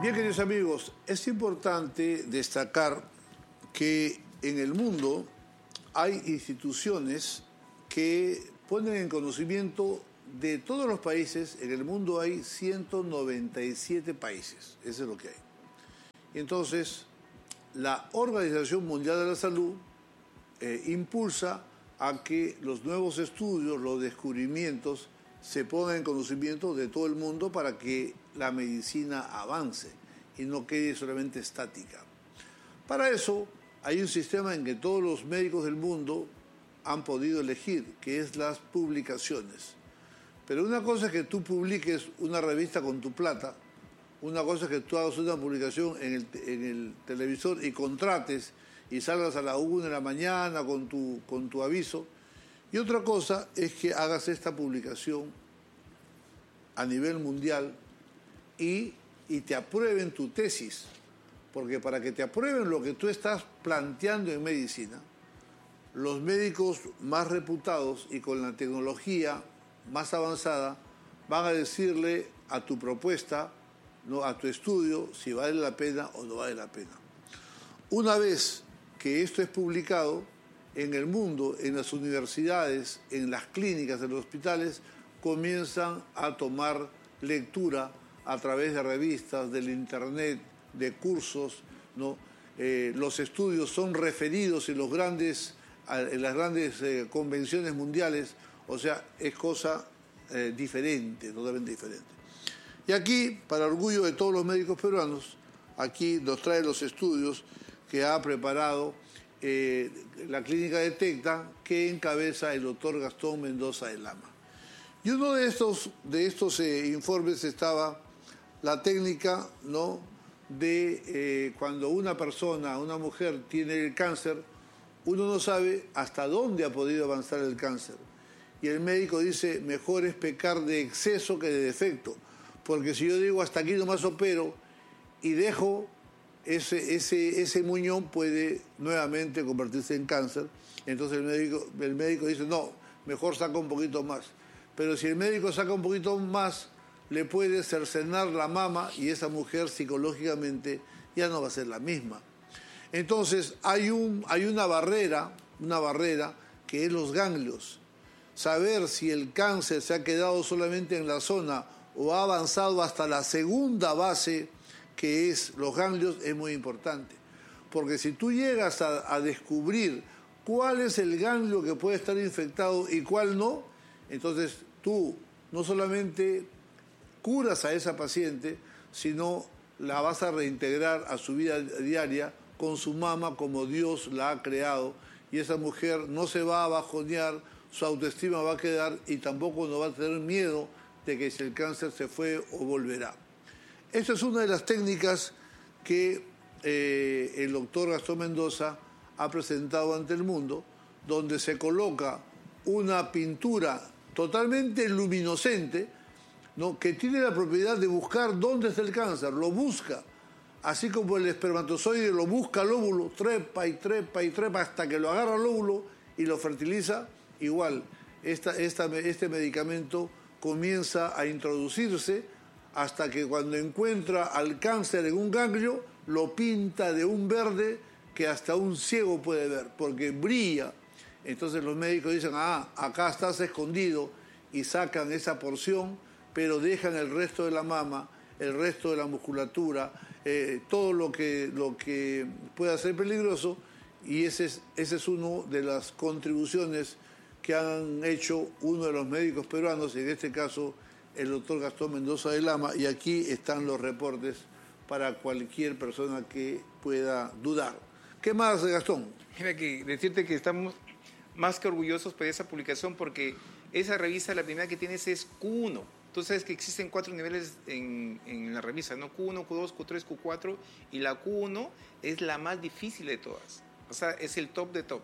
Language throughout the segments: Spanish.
Bien, queridos amigos, es importante destacar que en el mundo hay instituciones que ponen en conocimiento de todos los países. En el mundo hay 197 países, eso es lo que hay. Y entonces, la Organización Mundial de la Salud impulsa a que los nuevos estudios, los descubrimientos, se pongan en conocimiento de todo el mundo para que la medicina avance y no quede solamente estática. Para eso hay un sistema en que todos los médicos del mundo han podido elegir, que es las publicaciones. Pero una cosa es que tú publiques una revista con tu plata, una cosa es que tú hagas una publicación en el televisor y contrates y salgas a la 1 de la mañana con tu aviso. Y otra cosa es que hagas esta publicación a nivel mundial y te aprueben tu tesis. Porque para que te aprueben lo que tú estás planteando en medicina, los médicos más reputados y con la tecnología más avanzada van a decirle a tu propuesta, no, a tu estudio, si vale la pena o no vale la pena. Una vez que esto es publicado, en el mundo, en las universidades, en las clínicas, en los hospitales, comienzan a tomar lectura a través de revistas, del internet, de cursos, ¿no? Los estudios son referidos en las grandes convenciones mundiales, o sea, es cosa diferente, totalmente diferente. Y aquí, para orgullo de todos los médicos peruanos, aquí nos trae los estudios que ha preparado la clínica Detecta, que encabeza el doctor Gastón Mendoza de Lama. Y uno de estos informes estaba la técnica, ¿no?, de cuando una persona, una mujer tiene el cáncer, uno no sabe hasta dónde ha podido avanzar el cáncer. Y el médico dice, mejor es pecar de exceso que de defecto, porque si yo digo hasta aquí nomás opero y dejo, ese muñón puede nuevamente convertirse en cáncer. Entonces el médico dice, no, mejor saca un poquito más. Pero si el médico saca un poquito más, le puede cercenar la mama y esa mujer psicológicamente ya no va a ser la misma. Entonces hay una barrera que es los ganglios. Saber si el cáncer se ha quedado solamente en la zona o ha avanzado hasta la segunda base, que es los ganglios, es muy importante. Porque si tú llegas a descubrir cuál es el ganglio que puede estar infectado y cuál no, entonces tú no solamente curas a esa paciente, sino la vas a reintegrar a su vida diaria con su mama como Dios la ha creado, y esa mujer no se va a bajonear, su autoestima va a quedar y tampoco no va a tener miedo de que si el cáncer se fue o volverá. Esta es una de las técnicas que el doctor Gastón Mendoza ha presentado ante el mundo, donde se coloca una pintura totalmente luminoscente, ¿no?, que tiene la propiedad de buscar dónde está el cáncer, lo busca, así como el espermatozoide lo busca al óvulo, trepa y trepa y trepa hasta que lo agarra al óvulo y lo fertiliza. Igual, este medicamento comienza a introducirse hasta que cuando encuentra al cáncer en un ganglio, lo pinta de un verde que hasta un ciego puede ver, porque brilla. Entonces los médicos dicen, acá estás escondido, y sacan esa porción, pero dejan el resto de la mama, el resto de la musculatura, todo lo que pueda ser peligroso, y ese es uno de las contribuciones que han hecho uno de los médicos peruanos, en este caso el doctor Gastón Mendoza de Lama, y aquí están los reportes para cualquier persona que pueda dudar. ¿Qué más, Gastón? Mira, que decirte que estamos más que orgullosos por esa publicación, porque esa revista, la primera que tienes es Q1. Tú sabes que existen 4 niveles en la revista, ¿no? Q1, Q2, Q3, Q4, y la Q1 es la más difícil de todas. O sea, es el top de top.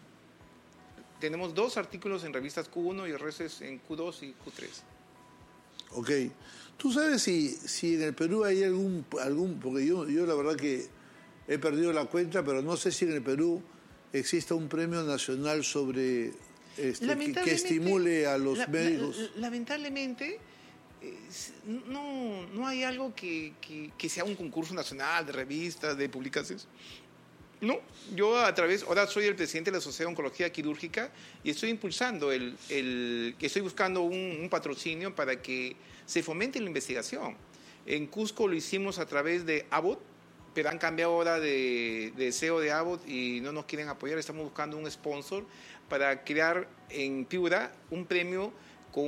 Tenemos 2 artículos en revistas Q1 y el resto es en Q2 y Q3. Ok. ¿Tú sabes si en el Perú hay algún porque yo la verdad que he perdido la cuenta, pero no sé si en el Perú existe un premio nacional sobre que estimule a los médicos? Lamentablemente, no hay algo que sea un concurso nacional de revistas, de publicaciones. No, yo ahora soy el presidente de la Sociedad de Oncología Quirúrgica y estoy impulsando estoy buscando un patrocinio para que se fomente la investigación. En Cusco lo hicimos a través de Abbott, pero han cambiado ahora de CEO de Abbott y no nos quieren apoyar. Estamos buscando un sponsor para crear en Piura un premio con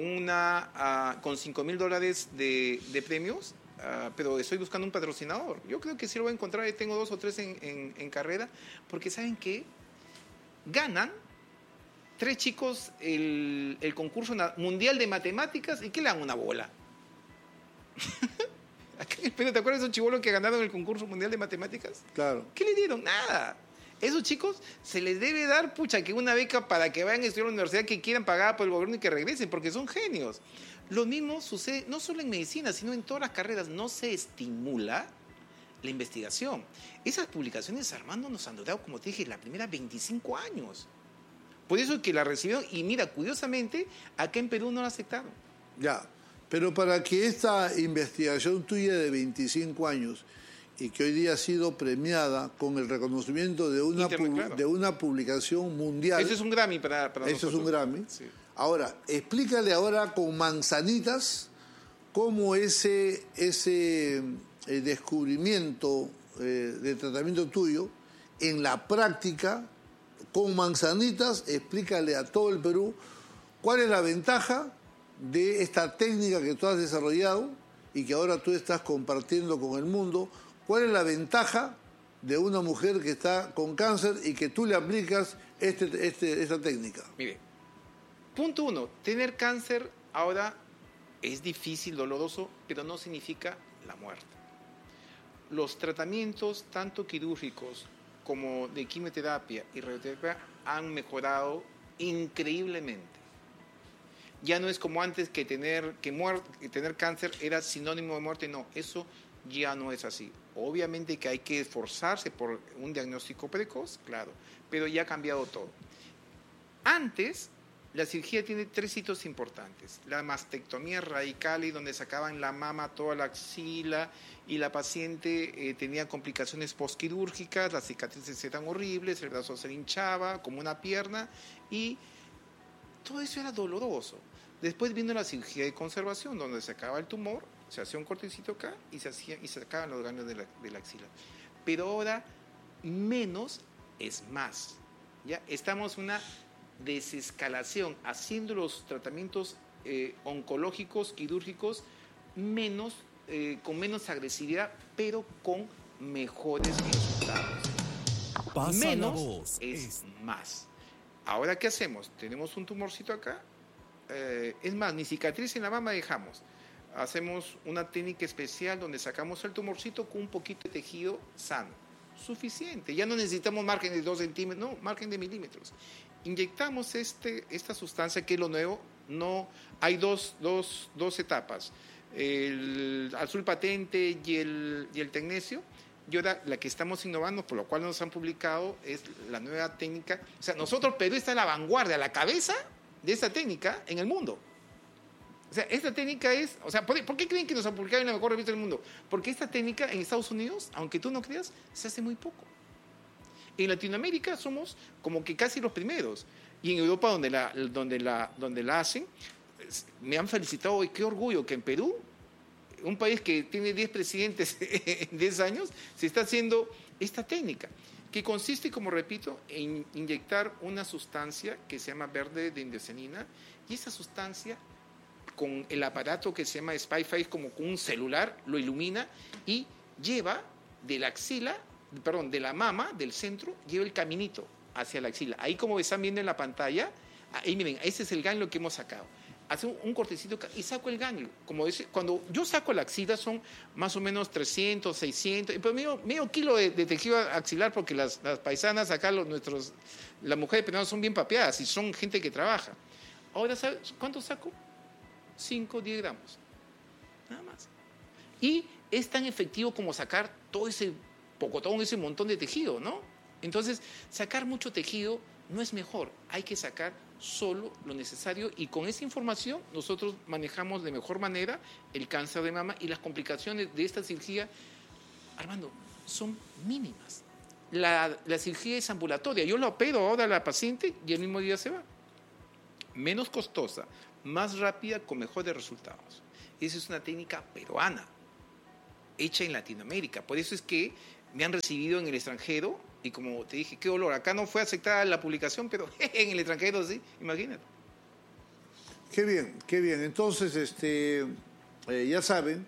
$5,000 de premios. Pero estoy buscando un patrocinador. Yo creo que sí lo voy a encontrar. Tengo 2 o 3 en carrera, porque ¿saben qué? Ganan 3 chicos el concurso mundial de matemáticas y ¿qué le dan? Una bola. Pero ¿te acuerdas de esos chibolos que ganaron el concurso mundial de matemáticas? Claro. ¿Qué le dieron? Nada. Esos chicos se les debe dar, que una beca para que vayan a estudiar a la universidad que quieran pagar por el gobierno y que regresen, porque son genios. Lo mismo sucede no solo en medicina, sino en todas las carreras. No se estimula la investigación. Esas publicaciones, Armando, nos han durado, como te dije, la primera 25 años. Por eso es que la recibieron. Y mira, curiosamente, acá en Perú no la aceptaron. Ya, pero para que esta investigación tuya de 25 años y que hoy día ha sido premiada con el reconocimiento de una publicación mundial... Eso es un Grammy para nosotros. Eso es un Grammy. Sí. Ahora, explícale ahora con manzanitas cómo ese descubrimiento de tratamiento tuyo, en la práctica, con manzanitas, explícale a todo el Perú cuál es la ventaja de esta técnica que tú has desarrollado y que ahora tú estás compartiendo con el mundo. ¿Cuál es la ventaja de una mujer que está con cáncer y que tú le aplicas esta técnica? Mire. Punto 1, tener cáncer ahora es difícil, doloroso, pero no significa la muerte. Los tratamientos, tanto quirúrgicos como de quimioterapia y radioterapia, han mejorado increíblemente. Ya no es como antes que tener cáncer era sinónimo de muerte, no, eso ya no es así. Obviamente que hay que esforzarse por un diagnóstico precoz, claro, pero ya ha cambiado todo. Antes, la cirugía tiene 3 hitos importantes. La mastectomía radical, y donde sacaban la mama, toda la axila, y la paciente tenía complicaciones postquirúrgicas, las cicatrices eran horribles, el brazo se le hinchaba como una pierna, y todo eso era doloroso. Después vino la cirugía de conservación, donde se sacaba el tumor, se hacía un cortecito acá y se sacaban los ganglios de la axila. Pero ahora, menos es más. ¿Ya? Estamos una desescalación, haciendo los tratamientos oncológicos, quirúrgicos, con menos agresividad, pero con mejores resultados. Menos es más. Ahora, ¿qué hacemos? Tenemos un tumorcito acá, es más, ni cicatriz en la mama dejamos. Hacemos una técnica especial donde sacamos el tumorcito con un poquito de tejido sano. Suficiente, ya no necesitamos margen de 2 centímetros, no, margen de milímetros. Inyectamos esta sustancia, que es lo nuevo. No, hay dos etapas, el azul patente y el tecnesio. Y ahora la que estamos innovando, por lo cual nos han publicado, es la nueva técnica. O sea, nosotros, Perú está en la vanguardia, a la cabeza de esta técnica en el mundo. O sea, esta técnica es... O sea, ¿por qué creen que nos han publicado en la mejor revista del mundo? Porque esta técnica en Estados Unidos, aunque tú no creas, se hace muy poco. En Latinoamérica somos como que casi los primeros. Y en Europa, donde la hacen, me han felicitado. Y qué orgullo que en Perú, un país que tiene 10 presidentes en 10 años, se está haciendo esta técnica, que consiste, como repito, en inyectar una sustancia que se llama verde de indocyanina, y esa sustancia, con el aparato que se llama SpyFace, como con un celular, lo ilumina y lleva de la axila, de la mama, del centro, lleva el caminito hacia la axila. Ahí, como están viendo en la pantalla, ahí miren, ese es el ganglio que hemos sacado. Hace un cortecito y saco el ganglio. Como dice, cuando yo saco la axila son más o menos 300, 600, pero medio kilo de tejido axilar, porque las paisanas acá, las mujeres peruanas son bien papeadas y son gente que trabaja. Ahora, ¿sabes cuánto saco? 5, 10 gramos. Nada más. Y es tan efectivo como sacar todo ese pocotón, ese montón de tejido, ¿no? Entonces, sacar mucho tejido no es mejor. Hay que sacar solo lo necesario y con esa información nosotros manejamos de mejor manera el cáncer de mama y las complicaciones de esta cirugía, Armando, son mínimas. La cirugía es ambulatoria. Yo la opero ahora a la paciente y el mismo día se va. Menos costosa, más rápida, con mejores resultados. Esa es una técnica peruana, hecha en Latinoamérica. Por eso es que me han recibido en el extranjero y como te dije, qué dolor. Acá no fue aceptada la publicación, pero en el extranjero sí, imagínate. Qué bien, qué bien. Entonces, ya saben,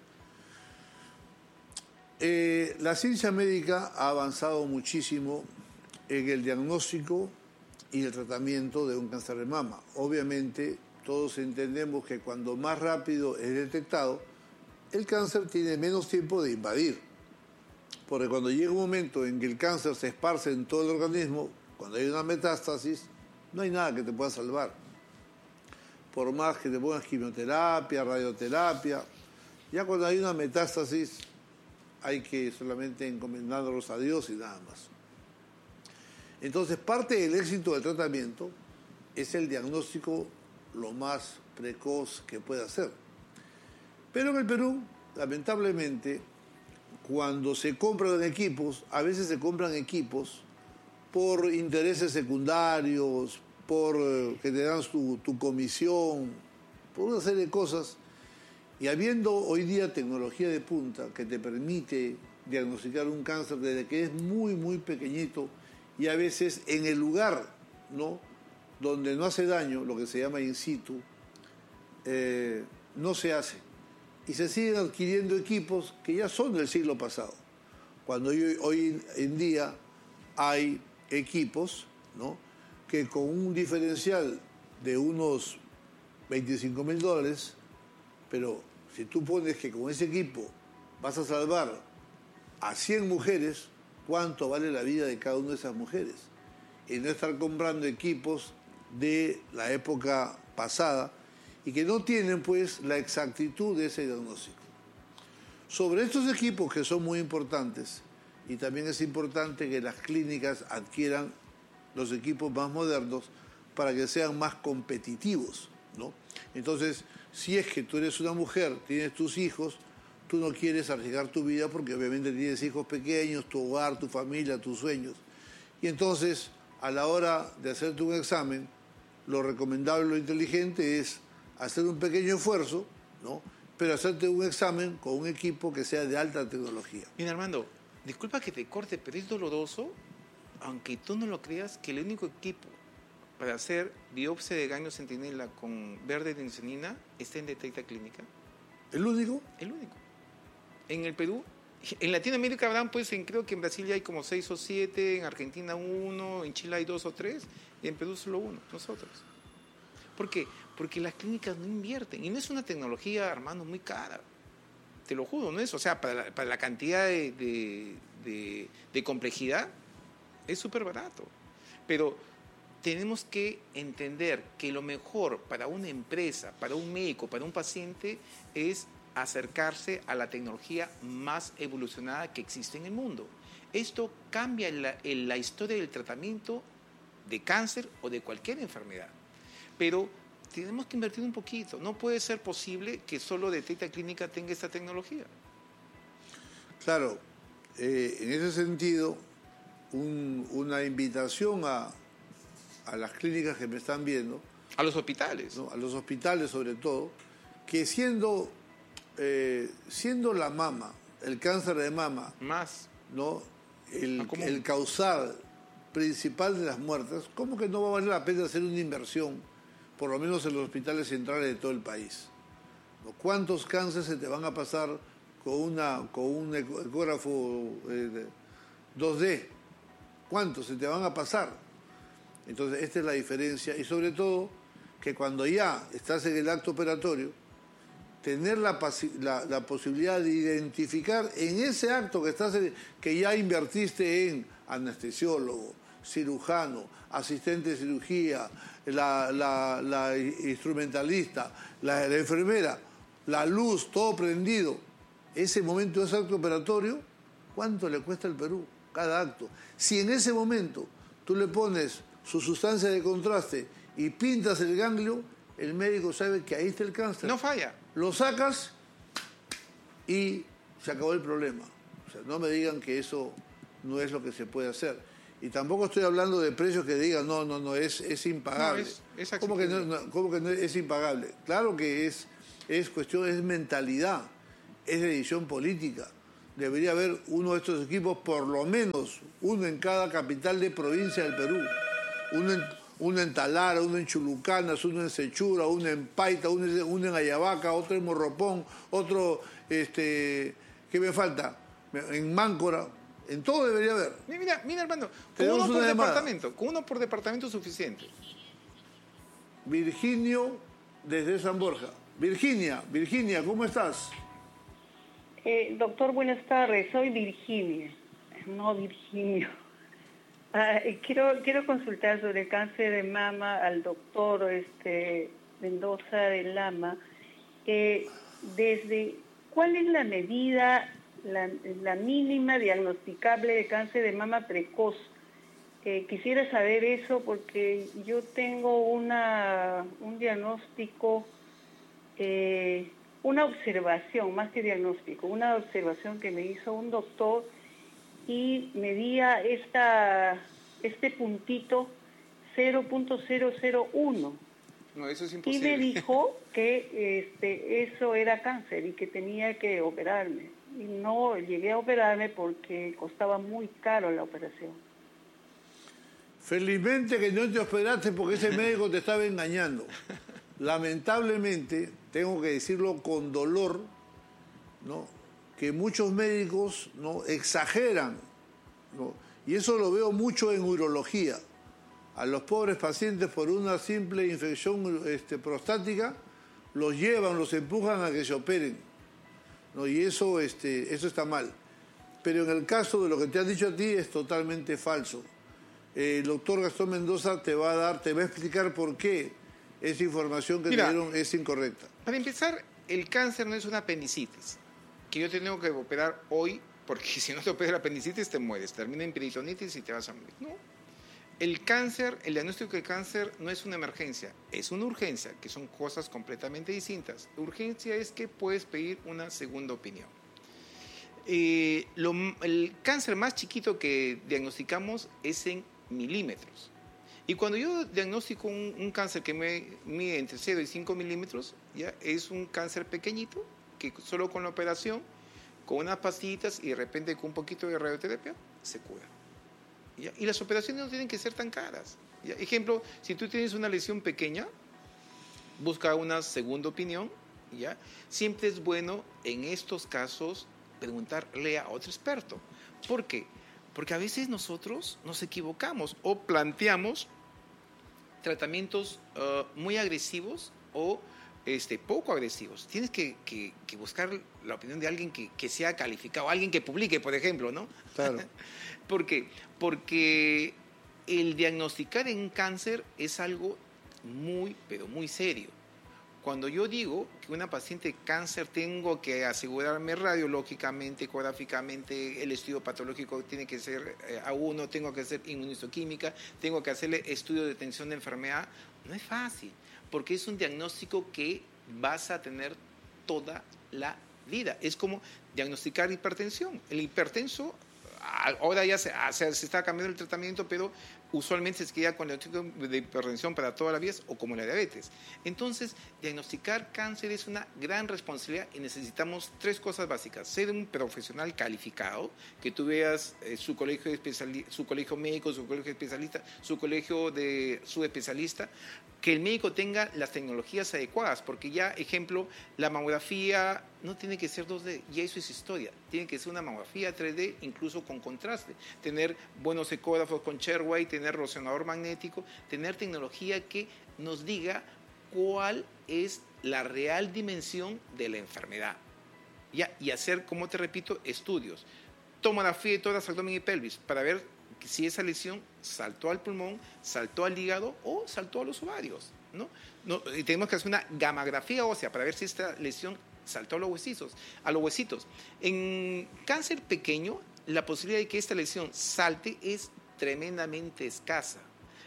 la ciencia médica ha avanzado muchísimo en el diagnóstico y el tratamiento de un cáncer de mama. Obviamente, todos entendemos que cuando más rápido es detectado, el cáncer tiene menos tiempo de invadir. Porque cuando llega un momento en que el cáncer se esparce en todo el organismo, cuando hay una metástasis, no hay nada que te pueda salvar. Por más que te pongas quimioterapia, radioterapia, ya cuando hay una metástasis hay que solamente encomendarlos a Dios y nada más. Entonces, parte del éxito del tratamiento es el diagnóstico lo más precoz que pueda hacer. Pero en el Perú, lamentablemente, cuando se compran equipos, a veces se compran equipos por intereses secundarios, por que te dan tu comisión, por una serie de cosas. Y habiendo hoy día tecnología de punta que te permite diagnosticar un cáncer desde que es muy, muy pequeñito y a veces en el lugar, ¿no?, donde no hace daño, lo que se llama in situ, no se hace. Y se siguen adquiriendo equipos que ya son del siglo pasado. Cuando hoy en día hay equipos, ¿no?, que con un diferencial de unos $25,000, pero si tú pones que con ese equipo vas a salvar a 100 mujeres, ¿cuánto vale la vida de cada una de esas mujeres? Y no estar comprando equipos de la época pasada y que no tienen pues la exactitud de ese diagnóstico. Sobre estos equipos que son muy importantes, y también es importante que las clínicas adquieran los equipos más modernos para que sean más competitivos, ¿no? Entonces, si es que tú eres una mujer, tienes tus hijos, tú no quieres arriesgar tu vida porque obviamente tienes hijos pequeños, tu hogar, tu familia, tus sueños. Y entonces, a la hora de hacerte un examen, lo recomendable, lo inteligente es hacer un pequeño esfuerzo, ¿no?, pero hacerte un examen con un equipo que sea de alta tecnología. Mira, Armando, disculpa que te corte, pero es doloroso, aunque tú no lo creas, que el único equipo para hacer biopsia de ganglio centinela con verde de insulina está en Detecta Clínica. ¿El único? El único. En el Perú, en Latinoamérica habrán, pues, creo que en Brasil ya hay como 6 o 7, en Argentina 1, en Chile hay 2 o 3, y en Perú solo 1, nosotros. ¿Por qué? Porque las clínicas no invierten, y no es una tecnología, hermano, muy cara. Te lo juro, no es, o sea, para la cantidad de complejidad, es súper barato. Pero tenemos que entender que lo mejor para una empresa, para un médico, para un paciente, es acercarse a la tecnología más evolucionada que existe en el mundo. Esto cambia la historia del tratamiento de cáncer o de cualquier enfermedad. Pero tenemos que invertir un poquito. No puede ser posible que solo Detecta Clínica tenga esta tecnología. Claro, en ese sentido, una invitación a las clínicas que me están viendo. A los hospitales. ¿No? A los hospitales sobre todo, que siendo la mama, el cáncer de mama, más, ¿no?, el causal principal de las muertes, ¿cómo que no va a valer la pena hacer una inversión, por lo menos en los hospitales centrales de todo el país? ¿No? ¿Cuántos cánceres se te van a pasar con un ecógrafo 2D? ¿Cuántos se te van a pasar? Entonces, esta es la diferencia. Y sobre todo, que cuando ya estás en el acto operatorio, tener la posibilidad de identificar en ese acto que ya invertiste en anestesiólogo, cirujano, asistente de cirugía, la instrumentalista, la enfermera, la luz, todo prendido. Ese momento de ese acto operatorio, ¿cuánto le cuesta al Perú cada acto? Si en ese momento tú le pones su sustancia de contraste y pintas el ganglio, el médico sabe que ahí está el cáncer. No falla. Lo sacas y se acabó el problema. O sea, no me digan que eso no es lo que se puede hacer. Y tampoco estoy hablando de precios que digan, no, es impagable. No, es ¿Cómo que no es impagable? Claro que es cuestión, es mentalidad, es decisión política. Debería haber uno de estos equipos, por lo menos uno en cada capital de provincia del Perú. Uno en Talara, uno en Chulucanas, uno en Sechura, uno en Paita, uno en Ayabaca, otro en Morropón, otro, ¿qué me falta? En Máncora. En todo debería haber. Mira, hermano, con uno por departamento suficiente. Virginio, desde San Borja. Virginia, ¿cómo estás? Doctor, buenas tardes. Soy Virginia, no Virginio. Quiero consultar sobre el cáncer de mama al doctor Mendoza de Lama. ¿Cuál es la medida, la mínima diagnosticable de cáncer de mama precoz? Quisiera saber eso porque yo tengo un diagnóstico, una observación, más que diagnóstico, una observación que me hizo un doctor y medía este puntito 0.001. No, eso es Y imposible. me dijo que eso era cáncer y que tenía que operarme. Y no llegué a operarme porque costaba muy caro la operación. Felizmente que no te operaste porque ese médico te estaba engañando. Lamentablemente, tengo que decirlo con dolor, ¿no?, que muchos médicos, ¿no?, exageran, ¿no? Y eso lo veo mucho en urología. A los pobres pacientes por una simple infección prostática los llevan, los empujan a que se operen, ¿no? Y eso está mal. Pero en el caso de lo que te han dicho a ti es totalmente falso. El doctor Gastón Mendoza te va a explicar por qué esa información que te dieron es incorrecta. Para empezar, el cáncer no es una apendicitis, que yo tengo que operar hoy, porque si no te operas la apendicitis te mueres, termina en peritonitis y te vas a morir. No. El diagnóstico del cáncer no es una emergencia, es una urgencia, que son cosas completamente distintas. Urgencia es que puedes pedir una segunda opinión. El cáncer más chiquito que diagnosticamos es en milímetros. Y cuando yo diagnostico un cáncer que mide entre 0 y 5 milímetros, ya es un cáncer pequeñito que solo con la operación, con unas pastillitas y de repente con un poquito de radioterapia, se cura. ¿Ya? Y las operaciones no tienen que ser tan caras. ¿Ya? Ejemplo, si tú tienes una lesión pequeña, busca una segunda opinión. ¿Ya? Siempre es bueno en estos casos preguntarle a otro experto. ¿Por qué? Porque a veces nosotros nos equivocamos o planteamos tratamientos muy agresivos o poco agresivos. Tienes que buscar la opinión de alguien que sea calificado, alguien que publique, por ejemplo, ¿no? Claro. ¿Por qué? Porque el diagnosticar en cáncer es algo muy, pero muy serio. Cuando yo digo que una paciente de cáncer tengo que asegurarme radiológicamente, ecográficamente, el estudio patológico tiene que ser A1, tengo que hacer inmunistoquímica, tengo que hacerle estudio de detención de enfermedad, no es fácil, porque es un diagnóstico que vas a tener toda la vida. Es como diagnosticar hipertensión. El hipertenso, ahora ya se está cambiando el tratamiento, pero usualmente se queda con el diagnóstico de hipertensión para toda la vida o como la diabetes. Entonces, diagnosticar cáncer es una gran responsabilidad y necesitamos tres cosas básicas. Ser un profesional calificado, que tú veas su colegio médico, su colegio especialista, su colegio de subespecialista, que el médico tenga las tecnologías adecuadas, porque ya, ejemplo, la mamografía no tiene que ser 2D, ya eso es historia, tiene que ser una mamografía 3D, incluso con contraste, tener buenos ecógrafos con Sherway, tener resonador magnético, tener tecnología que nos diga cuál es la real dimensión de la enfermedad. Ya, y hacer, como te repito, estudios, tomografía de tórax, abdomen y pelvis, para ver si esa lesión saltó al pulmón, saltó al hígado o saltó a los ovarios, ¿no? Y tenemos que hacer una gamografía ósea para ver si esta lesión saltó a los huesitos. En cáncer pequeño, la posibilidad de que esta lesión salte es tremendamente escasa.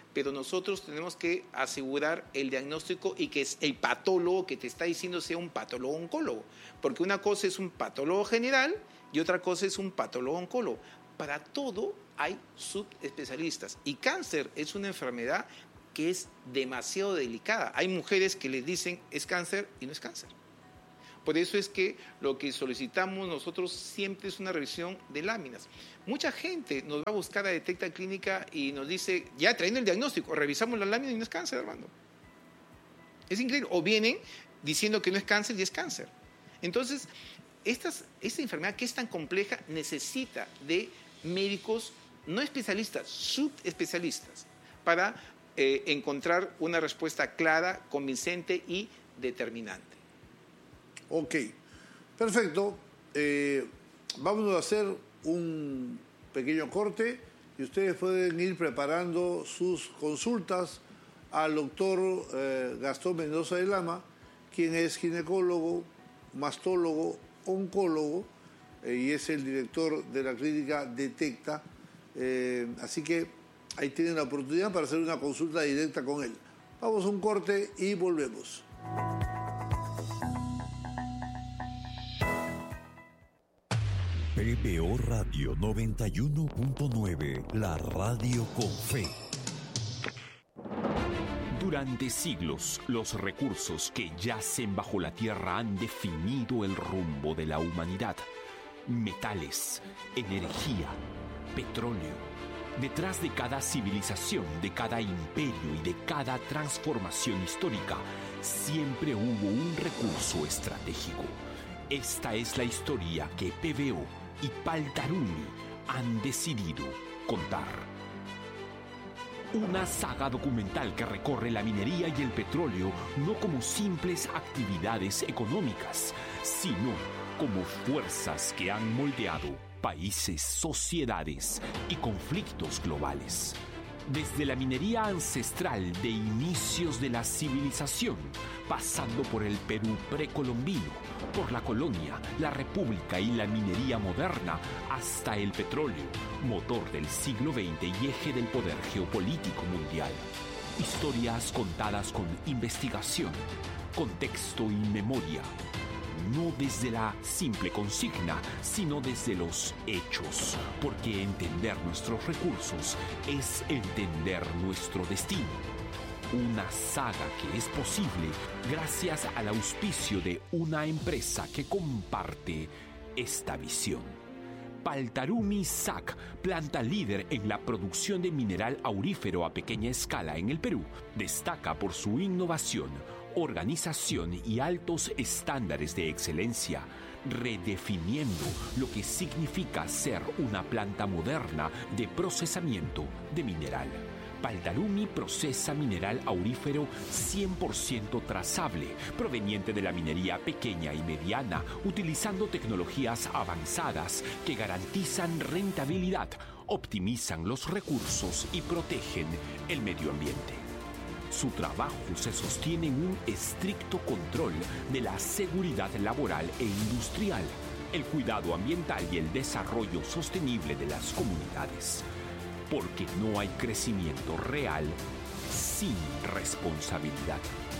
pero nosotros tenemos que asegurar el diagnóstico y que es el patólogo que te está diciendo sea un patólogo oncólogo, porque una cosa es un patólogo general y otra cosa es un patólogo oncólogo. Para todo hay subespecialistas y cáncer es una enfermedad que es demasiado delicada. Hay mujeres que les dicen es cáncer y no es cáncer. Por eso es que lo que solicitamos nosotros siempre es una revisión de láminas. Mucha gente nos va a buscar a Detecta Clínica y nos dice, ya trayendo el diagnóstico, revisamos la lámina y no es cáncer, Armando. Es increíble. O vienen diciendo que no es cáncer y es cáncer. Entonces, esta enfermedad que es tan compleja necesita de médicos no especialistas, subespecialistas, para encontrar una respuesta clara, convincente y determinante. Ok, perfecto. Vamos a hacer un pequeño corte y ustedes pueden ir preparando sus consultas al doctor Gastón Mendoza de Lama, quien es ginecólogo, mastólogo, oncólogo y es el director de la clínica Detecta. Así que ahí tienen la oportunidad para hacer una consulta directa con él. Vamos a un corte y volvemos. PBO Radio 91.9, la radio con fe. Durante siglos, los recursos que yacen bajo la tierra han definido el rumbo de la humanidad. Metales, energía, petróleo. Detrás de cada civilización, de cada imperio y de cada transformación histórica, siempre hubo un recurso estratégico. Esta es la historia que PBO y Paltarumi han decidido contar. Una saga documental que recorre la minería y el petróleo no como simples actividades económicas, sino como fuerzas que han moldeado países, sociedades y conflictos globales. Desde la minería ancestral de inicios de la civilización, pasando por el Perú precolombino, por la colonia, la república y la minería moderna, hasta el petróleo, motor del siglo XX y eje del poder geopolítico mundial. Historias contadas con investigación, contexto y memoria. No desde la simple consigna, sino desde los hechos, porque entender nuestros recursos es entender nuestro destino. Una saga que es posible gracias al auspicio de una empresa que comparte esta visión. Paltarumi SAC, planta líder en la producción de mineral aurífero a pequeña escala en el Perú, destaca por su innovación, organización y altos estándares de excelencia, redefiniendo lo que significa ser una planta moderna de procesamiento de mineral. Paltarumi procesa mineral aurífero 100% trazable, proveniente de la minería pequeña y mediana, utilizando tecnologías avanzadas que garantizan rentabilidad, optimizan los recursos y protegen el medio ambiente. Su trabajo se sostiene en un estricto control de la seguridad laboral e industrial, el cuidado ambiental y el desarrollo sostenible de las comunidades. Porque no hay crecimiento real sin responsabilidad.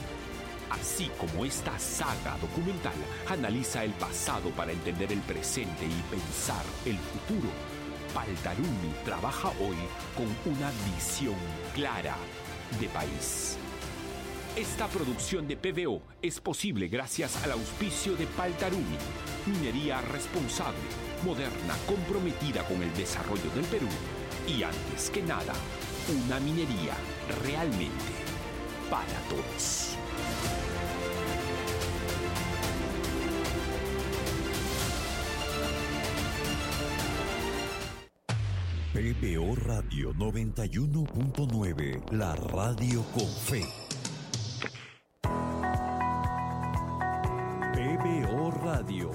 Así como esta saga documental analiza el pasado para entender el presente y pensar el futuro, Paltarumi trabaja hoy con una visión clara de país. Esta producción de PBO es posible gracias al auspicio de Paltarumi, minería responsable, moderna, comprometida con el desarrollo del Perú y, antes que nada, una minería realmente para todos. PBO Radio 91.9, la radio con fe. PBO Radio.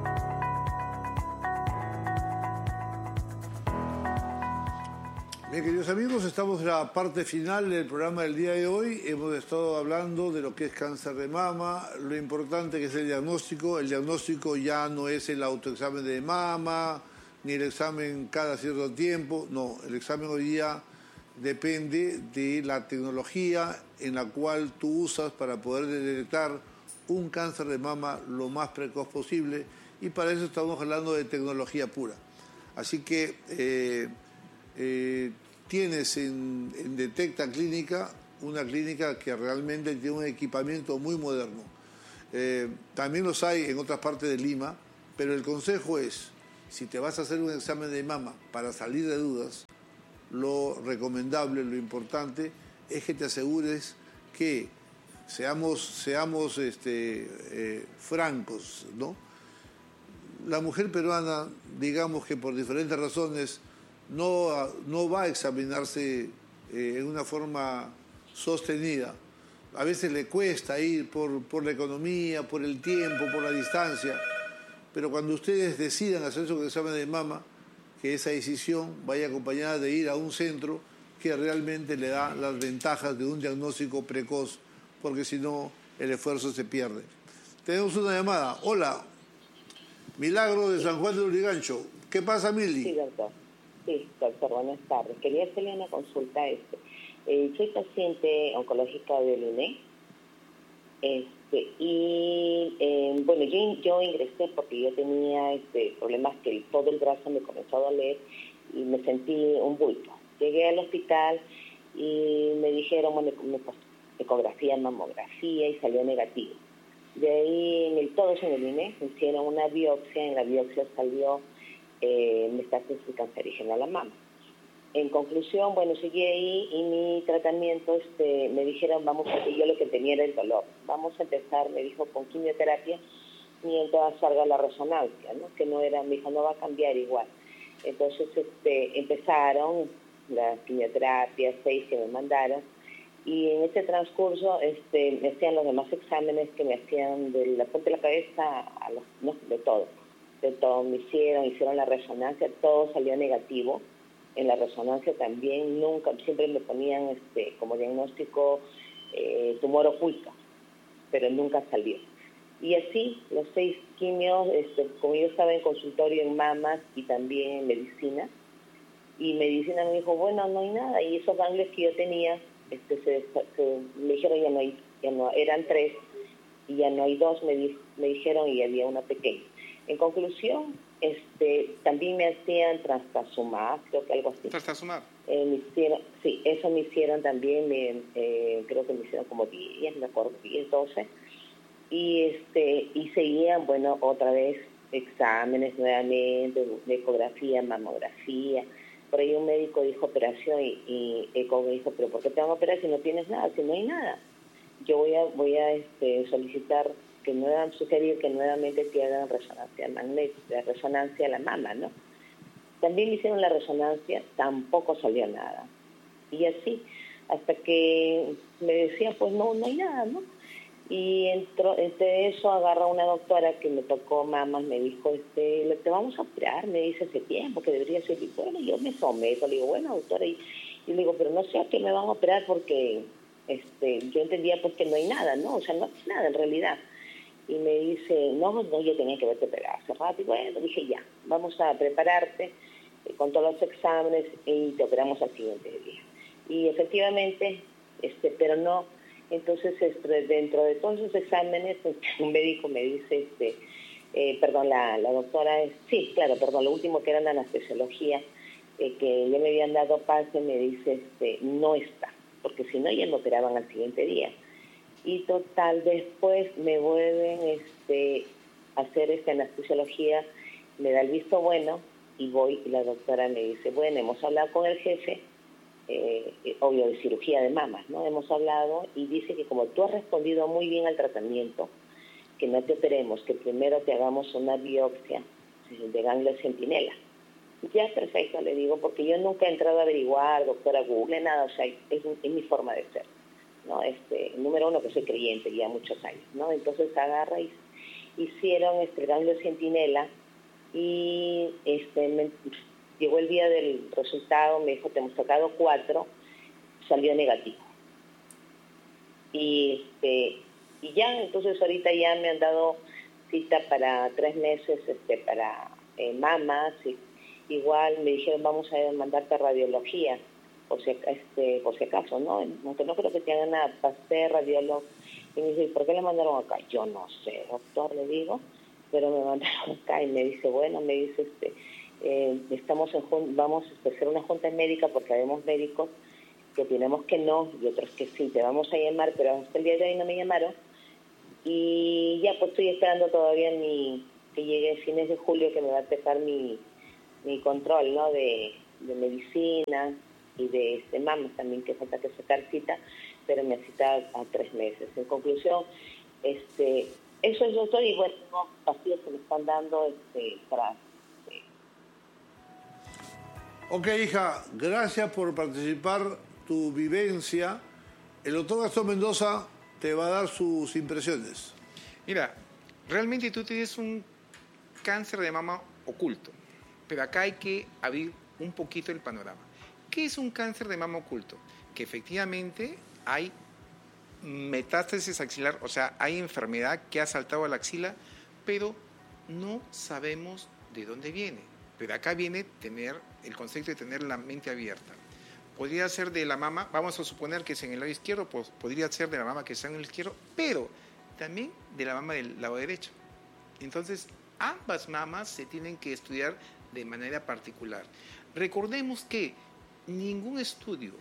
Bien, queridos amigos, estamos en la parte final del programa del día de hoy. Hemos estado hablando de lo que es cáncer de mama, lo importante que es el diagnóstico. El diagnóstico ya no es el autoexamen de mama, ni el examen cada cierto tiempo. No, el examen hoy día depende de la tecnología en la cual tú usas para poder detectar un cáncer de mama lo más precoz posible, y para eso estamos hablando de tecnología pura. Así que tienes en Detecta Clínica una clínica que realmente tiene un equipamiento muy moderno. También los hay en otras partes de Lima, pero el consejo es, si te vas a hacer un examen de mama para salir de dudas, lo recomendable, lo importante es que te asegures que seamos francos, ¿no? La mujer peruana, digamos que por diferentes razones, no va a examinarse en una forma sostenida. A veces le cuesta ir por la economía, por el tiempo, por la distancia, pero cuando ustedes decidan hacer su examen de mama, que esa decisión vaya acompañada de ir a un centro que realmente le da las ventajas de un diagnóstico precoz, porque si no, el esfuerzo se pierde. Tenemos una llamada. Hola, Milagro de San Juan de Lurigancho. ¿Qué pasa, Mili? Sí, doctor. Sí, doctor, buenas tardes. Quería hacerle una consulta. Soy paciente oncológica del INE. Bueno, yo ingresé porque yo tenía problemas que todo el brazo me comenzó a doler y me sentí un bulto. Llegué al hospital y me dijeron, bueno, ecografía, mamografía, y salió negativo. De ahí, todos en el INE me hicieron una biopsia. En la biopsia salió metástasis cancerígena a la mama. En conclusión, bueno, seguí ahí y mi tratamiento, me dijeron, porque yo lo que tenía era el dolor. Vamos a empezar, me dijo, con quimioterapia mientras salga la resonancia, ¿no? Que no era, me dijo, no va a cambiar igual. Entonces, empezaron las quimioterapias, 6 que me mandaron, y en ese transcurso, me hacían los demás exámenes que me hacían de la punta de la cabeza de todo. De todo me hicieron la resonancia, todo salió negativo. En la resonancia también, siempre me ponían como diagnóstico tumor oculto, pero nunca salió. Y así, los 6 quimios, como yo estaba en consultorio en mamas y también en medicina, y medicina me dijo, bueno, no hay nada, y esos ganglios que yo tenía, me dijeron ya no, eran 3, y ya no hay 2, me dijeron, y había una pequeña. En conclusión, también me hacían trastuzumab, creo que algo así. ¿Trastuzumab? Sí, eso me hicieron también, creo que me hicieron como 10, me acuerdo, 10, 12. Y seguían, bueno, otra vez exámenes nuevamente, de ecografía, mamografía. Por ahí un médico dijo operación y eco me dijo, pero ¿por qué te van a operar si no tienes nada, si no hay nada? Yo voy a solicitar sugerir que nuevamente te hagan resonancia magnética, resonancia a la mama, ¿no? También me hicieron la resonancia, tampoco salió nada. Y así, hasta que me decía, pues no hay nada, ¿no? Y entre eso agarra una doctora que me tocó mamas, me dijo, te vamos a operar, me dice hace tiempo que debería ser. Y bueno, yo me someto, le digo, bueno, doctora, y le digo, pero no sé a qué me van a operar porque yo entendía pues que no hay nada, ¿no? O sea, no hay nada en realidad. Y me dice, no, yo tenía que verte operar hace rato. Y bueno, dije, ya, vamos a prepararte con todos los exámenes y te operamos al siguiente día. Y efectivamente, pero no. Entonces, dentro de todos esos exámenes, un médico me dice, la doctora, lo último que era la anestesiología, que ya me habían dado pase, me dice, no está, porque si no, ya me operaban al siguiente día. Y total, después me vuelven a hacer anestesiología, me da el visto bueno y voy, y la doctora me dice, bueno, hemos hablado con el jefe, obvio de cirugía de mamas, ¿no? Hemos hablado y dice que como tú has respondido muy bien al tratamiento, que no te operemos, que primero te hagamos una biopsia de ganglio centinela. Ya, perfecto, le digo, porque yo nunca he entrado a averiguar, doctora Google, nada, o sea, es mi forma de ser, ¿no? Número uno, que soy creyente ya muchos años, ¿no? Entonces agarra y hicieron ganglio centinela y llegó el día del resultado, me dijo, te hemos sacado 4, salió negativo. Y ya, entonces ahorita ya me han dado cita para 3 meses para mamas. Igual me dijeron, vamos a mandarte a radiología, por si acaso, ¿no? Aunque no creo que tenga nada, pasé radiólogo. Y me dice, ¿por qué le mandaron acá? Yo no sé, doctor, le digo, pero me mandaron acá. Y me dice, bueno, vamos a hacer una junta médica porque habemos médicos que tenemos que no y otros que sí, te vamos a llamar, pero hasta el día de hoy no me llamaron. Y ya pues estoy esperando todavía que llegue fines de julio, que me va a empezar mi control, ¿no? De medicina y de mamas también, que falta que sacar cita, pero me cita a 3 meses. En conclusión, eso es, doctor, y bueno, pastillas que me están dando para... Ok, hija, gracias por participar, tu vivencia. El doctor Gastón Mendoza te va a dar sus impresiones. Mira, realmente tú tienes un cáncer de mama oculto, pero acá hay que abrir un poquito el panorama. ¿Qué es un cáncer de mama oculto? Que efectivamente hay metástasis axilar, o sea, hay enfermedad que ha saltado a la axila, pero no sabemos de dónde viene. Pero acá viene tener el concepto de tener la mente abierta. Podría ser de la mama, vamos a suponer que es en el lado izquierdo, pues podría ser de la mama que está en el izquierdo, pero también de la mama del lado derecho. Entonces, ambas mamas se tienen que estudiar de manera particular. Recordemos que ningún estudio,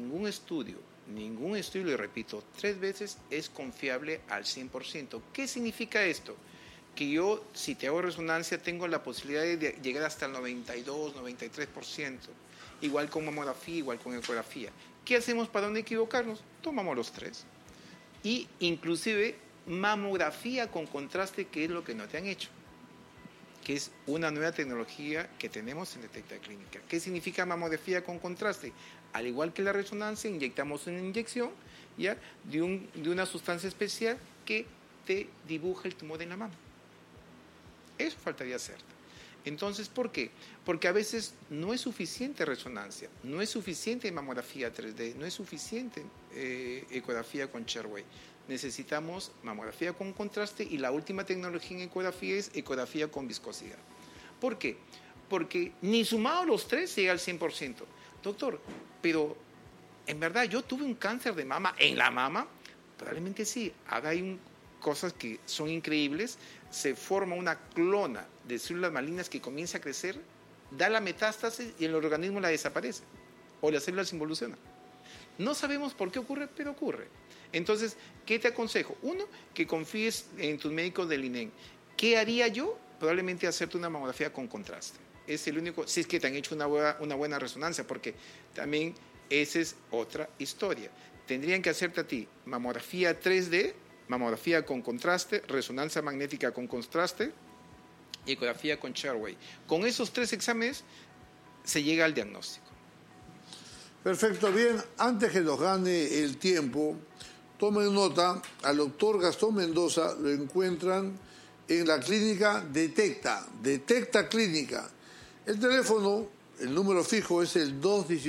y repito 3 veces, es confiable al 100%. ¿Qué significa esto? Que yo, si te hago resonancia, tengo la posibilidad de llegar hasta el 92, 93%. Igual con mamografía, igual con ecografía. ¿Qué hacemos para no equivocarnos? Tomamos los 3. Y inclusive mamografía con contraste, que es lo que no te han hecho, que es una nueva tecnología que tenemos en Detecta Clínica. ¿Qué significa mamografía con contraste? Al igual que la resonancia, inyectamos una inyección ¿ya? de una sustancia especial que te dibuja el tumor en la mama. Eso faltaría hacer. Entonces, ¿por qué? Porque a veces no es suficiente resonancia, no es suficiente mamografía 3D, no es suficiente ecografía con Sherway. Necesitamos mamografía con contraste y la última tecnología en ecografía es ecografía con viscosidad. ¿Por qué? Porque ni sumado los 3 llega al 100%. Doctor, pero en verdad yo tuve un cáncer de mama en la mama. Probablemente sí. Ahora hay cosas que son increíbles. Se forma una clona de células malignas que comienza a crecer, da la metástasis y el organismo la desaparece o las células involucionan. No sabemos por qué ocurre, pero ocurre. Entonces, ¿qué te aconsejo? Uno, que confíes en tus médicos del INEM. ¿Qué haría yo? Probablemente hacerte una mamografía con contraste. Es el único, si es que te han hecho una buena resonancia, porque también esa es otra historia. Tendrían que hacerte a ti mamografía 3D, mamografía con contraste, resonancia magnética con contraste y ecografía con Sherway. Con esos 3 exámenes se llega al diagnóstico. Perfecto, bien. Antes que nos gane el tiempo, tomen nota, al doctor Gastón Mendoza lo encuentran en la clínica Detecta Clínica. El teléfono, el número fijo es el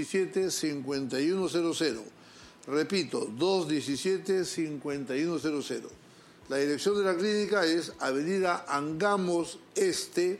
217-5100. Repito, 217-5100. La dirección de la clínica es Avenida Angamos Este,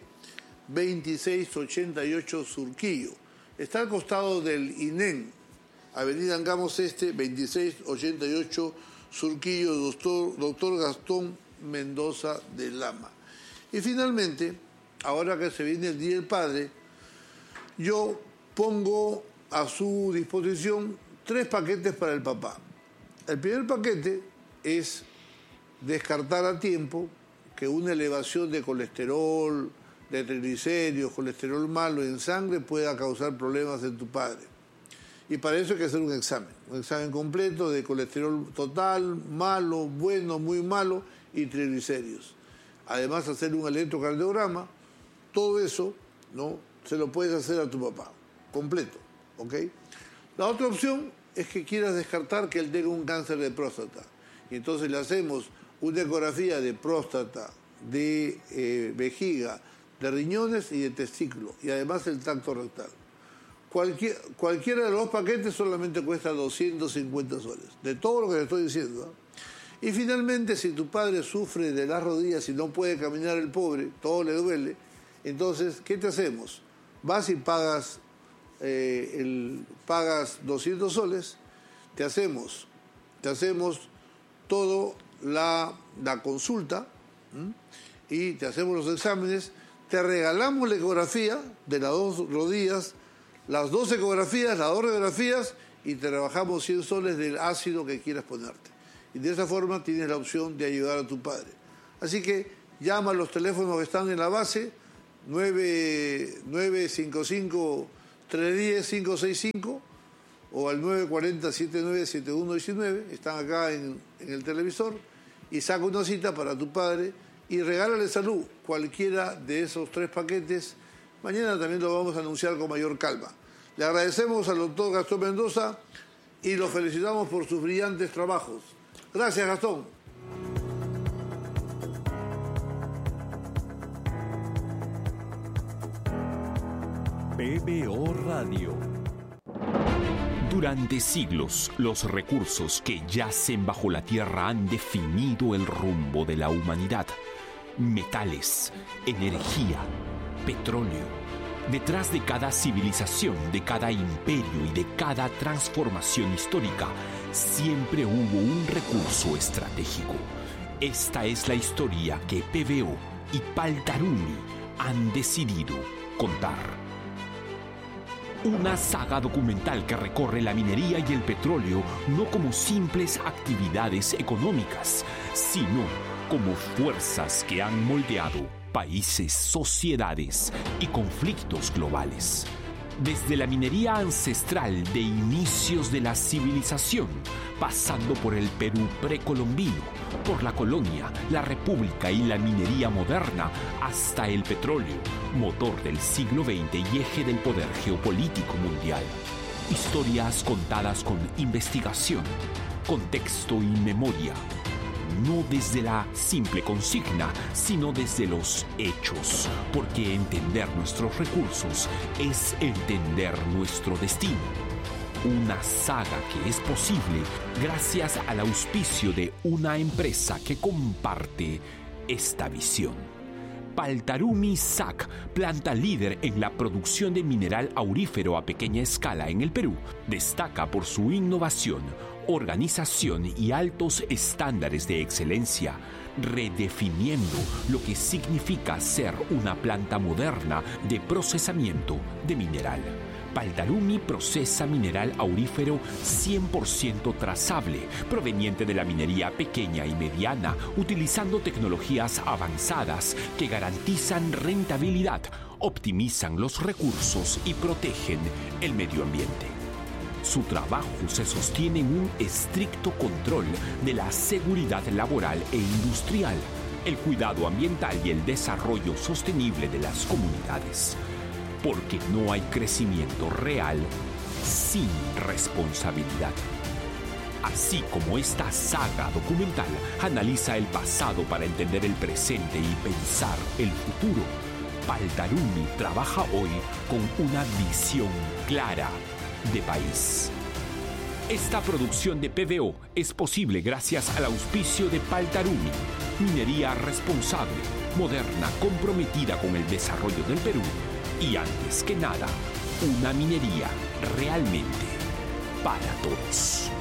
2688 Surquillo. Está al costado del INEM, Avenida Angamos Este, 2688 Surquillo, doctor Gastón Mendoza de Lama. Y finalmente, ahora que se viene el Día del Padre, yo pongo a su disposición 3 paquetes para el papá. El primer paquete es descartar a tiempo que una elevación de colesterol, de triglicéridos, colesterol malo en sangre pueda causar problemas en tu padre. Y para eso hay que hacer un examen completo de colesterol total, malo, bueno, muy malo y triglicéridos. Además, hacer un electrocardiograma. Todo eso, ¿no?, se lo puedes hacer a tu papá, completo, ¿ok? La otra opción es que quieras descartar que él tenga un cáncer de próstata. Y entonces le hacemos una ecografía de próstata, de vejiga, de riñones y de testículo. Y además el tracto rectal. Cualquiera de los 2 paquetes solamente cuesta 250 soles. De todo lo que le estoy diciendo, ¿eh? Y finalmente, si tu padre sufre de las rodillas y no puede caminar el pobre, todo le duele, entonces, ¿qué te hacemos? Vas y pagas pagas 200 soles, te hacemos todo la consulta, y te hacemos los exámenes, te regalamos la ecografía de las 2 rodillas, las 2 ecografías, las 2 radiografías, y te rebajamos 100 soles del ácido que quieras ponerte. Y de esa forma tienes la opción de ayudar a tu padre. Así que llama a los teléfonos que están en la base, 955-310-565 o al 940-797119, están acá en el televisor, y saca una cita para tu padre y regálale salud, cualquiera de esos 3 paquetes. Mañana también lo vamos a anunciar con mayor calma. Le agradecemos al doctor Gastón Mendoza y lo felicitamos por sus brillantes trabajos. Gracias, Gastón. PBO Radio. Durante siglos, los recursos que yacen bajo la tierra han definido el rumbo de la humanidad. Metales, energía, petróleo. Detrás de cada civilización, de cada imperio y de cada transformación histórica, siempre hubo un recurso estratégico. Esta es la historia que PBO y Paltarumi han decidido contar. Una saga documental que recorre la minería y el petróleo no como simples actividades económicas, sino como fuerzas que han moldeado países, sociedades y conflictos globales. Desde la minería ancestral de inicios de la civilización, pasando por el Perú precolombino, por la colonia, la república y la minería moderna, hasta el petróleo, motor del siglo XX y eje del poder geopolítico mundial. Historias contadas con investigación, contexto y memoria. No desde la simple consigna, sino desde los hechos, porque entender nuestros recursos es entender nuestro destino. Una saga que es posible gracias al auspicio de una empresa que comparte esta visión. Paltarumi SAC, planta líder en la producción de mineral aurífero a pequeña escala en el Perú, destaca por su innovación, organización y altos estándares de excelencia, redefiniendo lo que significa ser una planta moderna de procesamiento de mineral. Paltarumi procesa mineral aurífero 100% trazable, proveniente de la minería pequeña y mediana, utilizando tecnologías avanzadas que garantizan rentabilidad, optimizan los recursos y protegen el medio ambiente. Su trabajo se sostiene en un estricto control de la seguridad laboral e industrial, el cuidado ambiental y el desarrollo sostenible de las comunidades. Porque no hay crecimiento real sin responsabilidad. Así como esta saga documental analiza el pasado para entender el presente y pensar el futuro, Paltarumi trabaja hoy con una visión clara de país. Esta producción de PBO es posible gracias al auspicio de Paltarumi, minería responsable, moderna, comprometida con el desarrollo del Perú y, antes que nada, una minería realmente para todos.